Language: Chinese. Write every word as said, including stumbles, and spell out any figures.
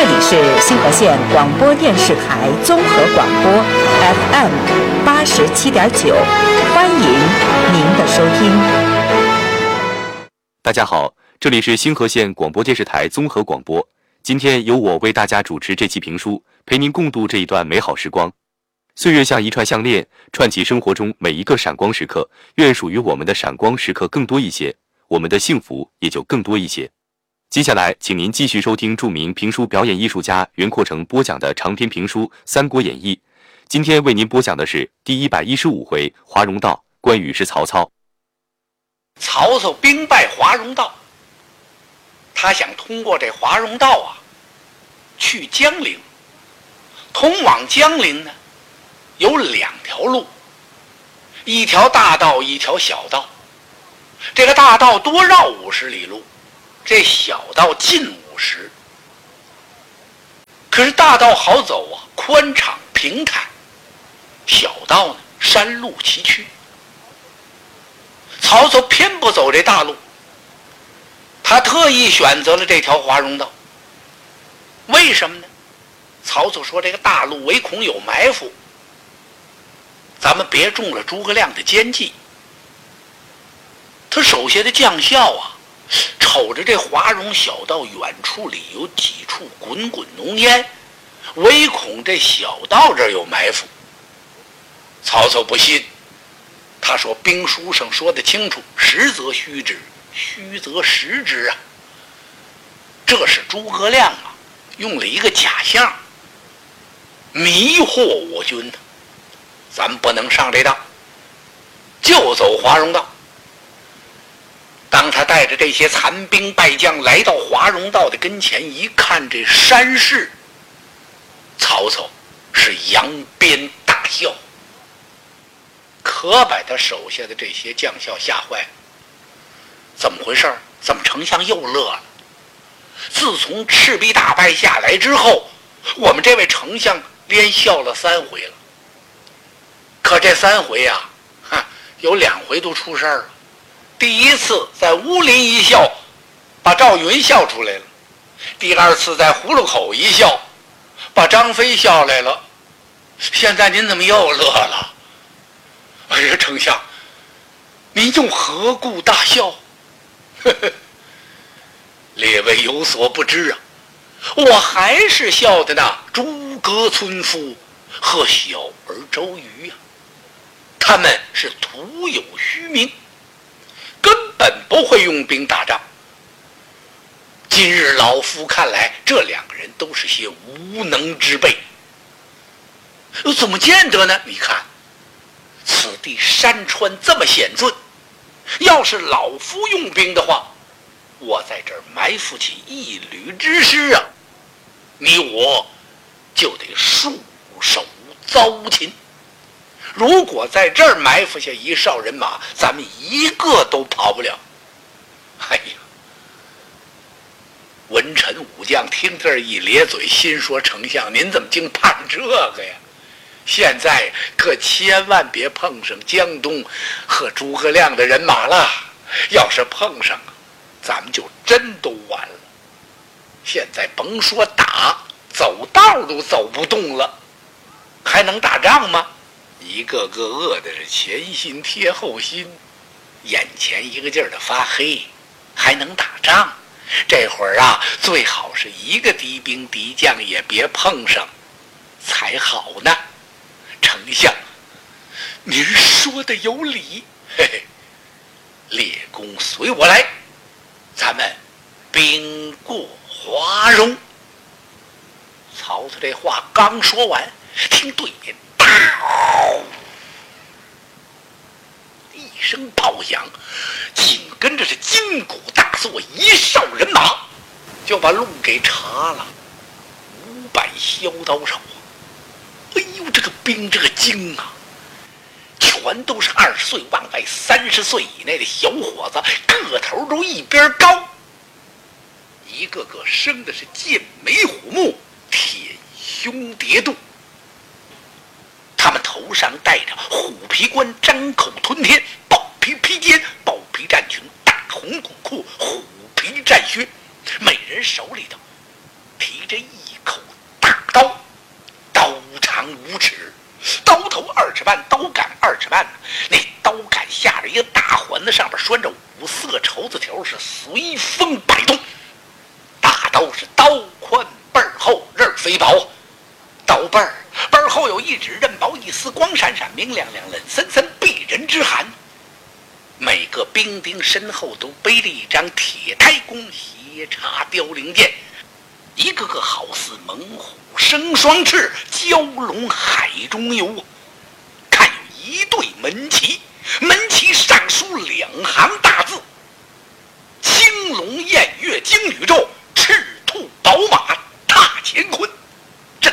里是兴和县广播电视台综合广播 F M 八十七点九，欢迎您的收听。 大家好，这里是兴和县广播电视台综合广播。今天由我为大家主持这期评书，陪您共度这一段美好时光。岁月像一串项链，串起生活中每一个闪光时刻。愿属于我们的闪光时刻更多一些，我们的幸福也就更多一些。接下来，请您继续收听著名评书表演艺术家袁阔成播讲的长篇评书《三国演义》。今天为您播讲的是第一百一十五回华容道，关羽是曹操。 曹操兵败华容道，他想通过这华容道啊，去江陵。通往江陵呢，有两条路，一条大道，一条小道。这个大道多绕五十里路，这小道近五十。可是大道好走啊，宽敞平坦；小道呢，山路崎岖。曹操偏不走这大路，他特意选择了这条华容道。为什么呢？曹操说这个大路唯恐有埋伏，咱们别中了诸葛亮的奸计。他手下的将校啊，瞅着这华容小道远处里有几处滚滚浓烟，唯恐这小道这儿有埋伏。曹操不信，他说兵书上说得清楚，实则虚之，虚则实之啊。这是诸葛亮啊，用了一个假象，迷惑我军呢。咱们不能上这道，就走华容道。当他带着这些残兵败将来到华容道的跟前，一看这山势，曹操是扬鞭大笑，可把他手下的这些将校吓坏了。怎么回事？怎么丞相又乐了？自从赤壁大败下来之后，我们这位丞相连笑了三回了。可这三回啊，哈，有两回都出事儿了。第一次在乌林一笑，把赵云笑出来了；第二次在葫芦口一笑，把张飞笑来了。现在您怎么又乐了？哎呀，丞相，您又何故大笑？呵呵，列位有所不知啊，我还是笑的那诸葛村夫和小儿周瑜呀、啊，他们是徒有虚名，根本不会用兵打仗。今日老夫看来，这两个人都是些无能之辈。怎么见得呢？你看，此地山川这么险峻，要是老夫用兵的话，我在这儿埋伏起一旅之师啊，你我就得束手遭擒。如果在这儿埋伏下一哨人马，咱们一个都跑不了。哎呀，文臣武将听这儿一咧嘴，心说丞相您怎么竟盼这个呀？现在可千万别碰上江东和诸葛亮的人马了，要是碰上，咱们就真都完了。现在甭说打，走道都走不动了，还能打仗吗？一个个饿的是前心贴后心，眼前一个劲儿的发黑，还能打仗？这会儿啊，最好是一个敌兵敌将也别碰上才好呢。丞相，您说的有理，嘿嘿，列公随我来，咱们兵过华容。曹操这话刚说完，听对面嗷一声炮响，紧跟着是金鼓大作，一哨人马就把路给查了。五百削刀手啊！哎呦，这个兵这个精啊，全都是二十岁往外三十岁以内的小伙子，个头都一边高，一个个生的是剑眉虎目，铁胸叠肚。他们头上戴着虎皮冠，张口吞天，豹皮披肩，豹皮战裙，大红骨裤，虎皮战靴，每人手里头提着一色绸子条是随风摆动，大刀是刀宽背厚，刃飞薄，刀背儿背后有一指，刃薄一丝，光闪闪，明亮亮，冷森森，避人之寒。每个兵丁身后都背着一张铁胎弓斜插凋零剑，一个个好似猛虎生双翅，蛟龙海中游。看有一对门旗，门旗上书两行大字：青龙偃月惊宇宙，赤兔宝马踏乾坤。